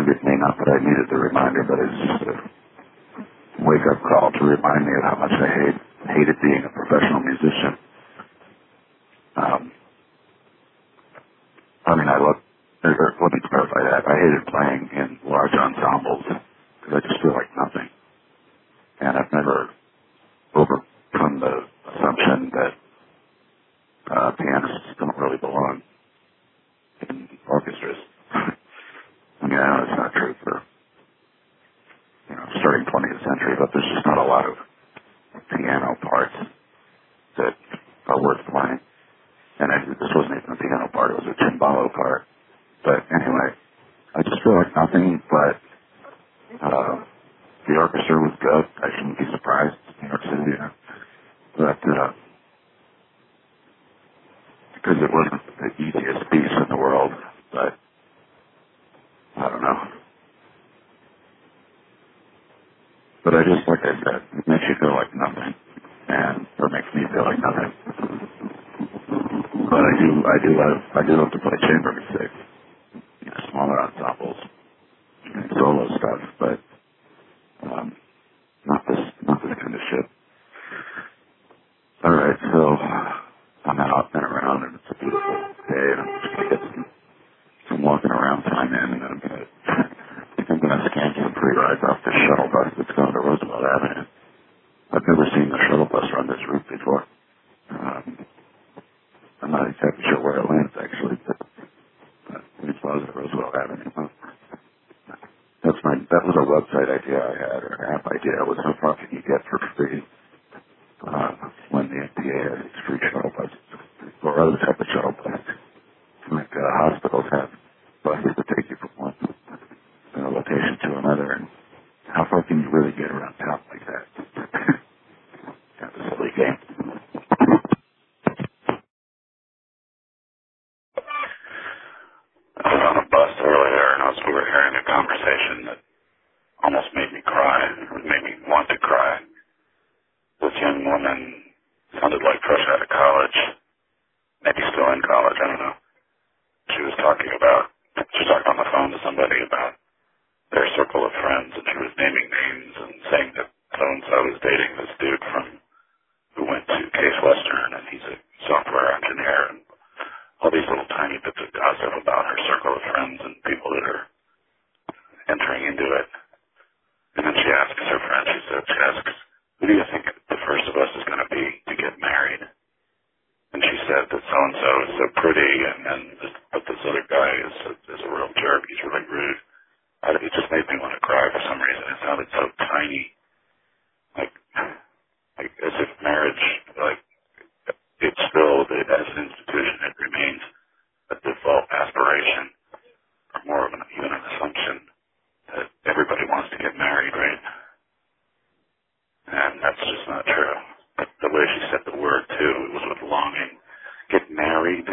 reminded me, not that I needed the reminder, but it's just a wake-up call to remind me of how much I hated being a professional musician. Let me clarify that. I hated playing in large ensembles because I just feel like nothing. And I've never overcome the assumption that pianists don't really belong in orchestras. I mean, I know it's not true for, starting 20th century, but there's just not a lot of piano parts that are worth playing. And this wasn't even a piano part, it was a timbalo part. But anyway, I just feel like nothing, but the orchestra was good. I shouldn't be surprised. It's New York City, But because it wasn't the easiest piece in the world, but I don't know. But I just, like I said, it makes you feel like nothing, or makes me feel like nothing. But I do love to play chamber music, smaller ensembles, and solo stuff, but not this kind of shit. All right, so I'm out and around, and it's a beautiful day, and I'm just gonna get some walking around time in, and then I'm gonna scan some free rides off the shuttle bus that's going to Roosevelt Avenue. I've never seen the shuttle bus run this route before. I'm not exactly sure where it lands, actually, but it's Plaza Roosevelt Avenue. That was a website idea I had, or an app idea. It was how far can you get for free when the MTA has these free shuttle buses, or other type of shuttle buses. Like hospitals have buses that take you from one location to another, and how far can you really get around town like that? Kind of a silly game. I was on a bus earlier, and we were hearing a conversation that almost made me cry. It made me want to cry. This young woman sounded like fresh out of college, maybe still in college, I don't know. She was talking on the phone to somebody about their circle of friends, and she was naming names and saying that so-and-so is dating this dude who went to Case Western, and he's a software engineer, and all these little tiny bits of gossip about her circle of friends and people that are entering into it. And then she asks her friend, she asks, who do you think the first of us is going to be to get married? And she said that so-and-so is so pretty, but this other guy is a real jerk. He's really rude. It just made me want to cry for some reason. It sounded so tiny, like as if marriage, it's still, as an institution, it remains a default aspiration, or more of even an assumption that everybody wants to get married, right? And that's just not true. But the way she said the word, too, it was with longing. Get married?